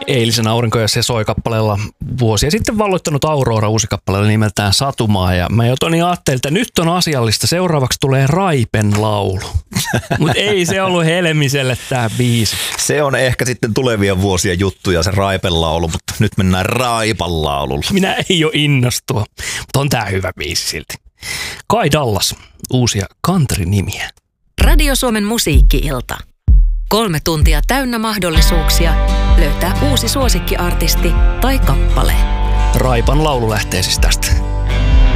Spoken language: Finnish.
eilisen Aurinko ja se soi -kappaleella vuosia sitten valloittanut Aurora uusi kappaleella nimeltään Satumaa. Ja mä jo Toni ajattelin, että nyt on asiallista. Seuraavaksi tulee Raipen laulu. Mutta ei se ollut Helmiselle tää biisi. Se on ehkä sitten tulevien vuosien juttuja se Raipen laulu, mutta nyt mennään Raipan laululla. Minä ei ole innostua, mutta on tää hyvä biisi silti. Kai Dallas, uusia country-nimiä. Radio Suomen musiikki-ilta. 3 tuntia täynnä mahdollisuuksia löytää uusi suosikkiartisti tai kappale. Raipan laulu lähtee siis tästä.